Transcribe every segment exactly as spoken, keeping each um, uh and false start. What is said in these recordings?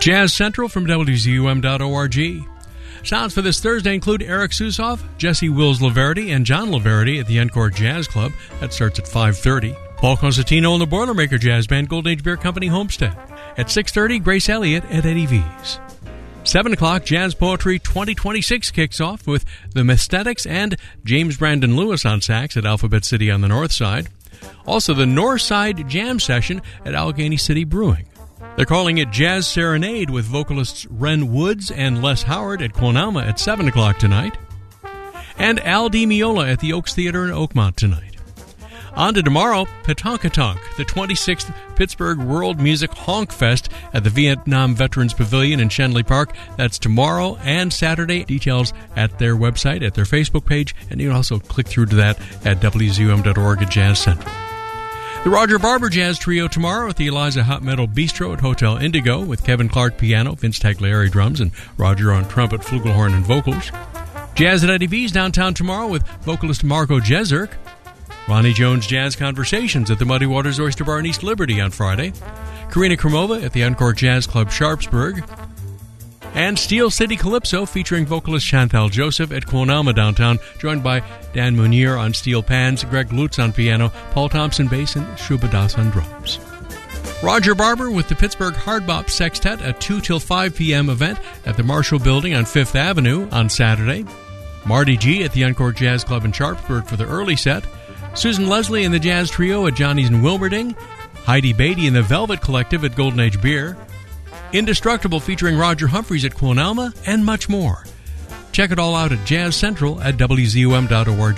Jazz Central from W Z U M dot org. Sounds for this Thursday include Eric Susoff, Jesse Wills Laverty, and John Laverty at the Encore Jazz Club. That starts at five thirty. Paul Constantino and the Boilermaker Jazz Band, Golden Age Beer Company, Homestead. At six thirty, Grace Elliott at Eddie V's. seven o'clock, Jazz Poetry twenty twenty-six kicks off with the Mesthetics and James Brandon Lewis on sax at Alphabet City on the north side. Also, the North Side Jam Session at Allegheny City Brewing. They're calling it Jazz Serenade with vocalists Ren Woods and Les Howard at Quonalma at seven o'clock tonight. And Al Di Meola at the Oaks Theater in Oakmont tonight. On to tomorrow, Petonkatonk, the twenty-sixth Pittsburgh World Music Honk Fest at the Vietnam Veterans Pavilion in Shenley Park. That's tomorrow and Saturday. Details at their website, at their Facebook page, and you can also click through to that at W Z U M dot org at Jazz Central. The Roger Barber Jazz Trio tomorrow at the Eliza Hot Metal Bistro at Hotel Indigo with Kevin Clark piano, Vince Tagliari drums, and Roger on trumpet, flugelhorn, and vocals. Jazz at Eddie V's downtown tomorrow with vocalist Marco Jezerk. Ronnie Jones Jazz Conversations at the Muddy Waters Oyster Bar in East Liberty on Friday. Karina Kromova at the Encore Jazz Club Sharpsburg. And Steel City Calypso featuring vocalist Chantal Joseph at Quonalma downtown, joined by Dan Munier on steel pans, Greg Lutz on piano, Paul Thompson bass, and Shubha Das on drums. Roger Barber with the Pittsburgh Hard Bop Sextet, a two till five p.m. event at the Marshall Building on Fifth Avenue on Saturday. Marty G at the Encore Jazz Club in Sharpsburg for the early set. Susan Leslie and the Jazz Trio at Johnny's in Wilmerding. Heidi Beatty and the Velvet Collective at Golden Age Beer. Indestructible featuring Roger Humphreys at Quonalma, and much more. Check it all out at Jazz Central at W Z U M dot org.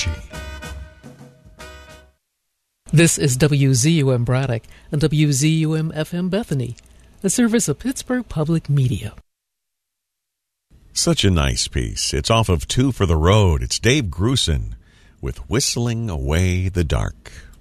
This is W Z U M Braddock and W Z U M F M Bethany, a service of Pittsburgh Public Media. Such a nice piece. It's off of Two for the Road. It's Dave Grusin with Whistling Away the Dark.